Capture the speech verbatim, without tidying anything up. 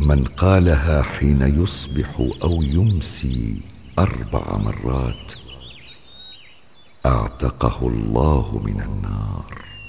من قالها حين يصبح أو يمسي أربع مرات أعتقه الله من النار.